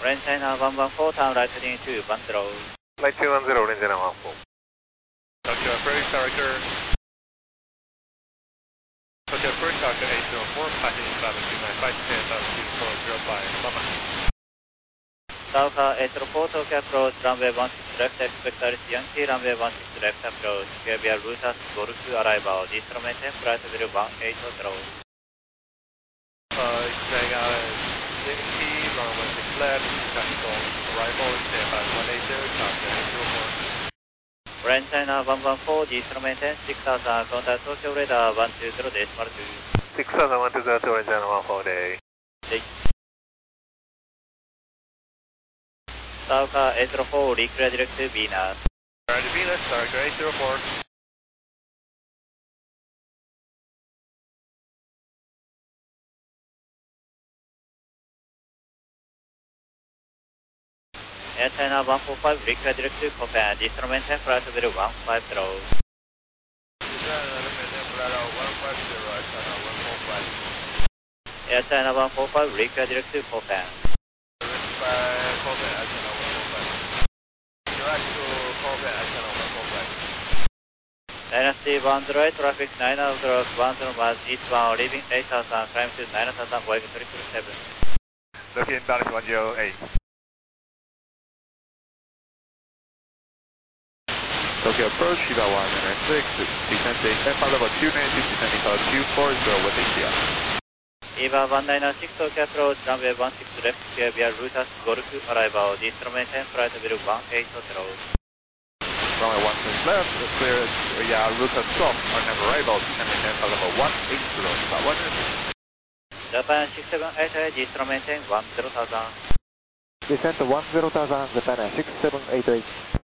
Orange China 114, turn right heading to 10. Light 210, Orange China 14. Tokyo approach, director. Tokyo approach, Tokyo 804, passing 729, 510,240 by Mama. Southbound 804, Tokyo approach, runway 16 left, expect Alice Yankee, runway 16 left approach, Gabriel Lutas, Golf arrival, distro maintain, flight level 180. Yankee, runway 16 left, tactical arrival, stand by 180, Tokyo 804. Orange China 114, distro maintain, 6000, contact Tokyo radar 120.2. 6000, 120, Orange China 14 day. Southbound 804, reclear direct to Venus. Direct to Venus, director 804. Air China 145, reclear direct to Copan, distro maintain, flight level 150. Air China 145, reclear direct to Copan. Dynasty 108, traffic 900, 10 miles eastbound, leaving 8000, climb to 9000, going 337. Looking Dallas 108. Tokyo approach, Shiba 106, descent station, level 290, descending call 240 with India. EVA 196, Tokyo approach, runway 16 left, via Lutas, Golf arrival, distro maintain, flight level 180. Runway 16 left, clear, Lutas stop, on arrival, descending level 180, about 100. Japan 6788, distro maintain, 10,000. Descent 10,000, Japan 6788.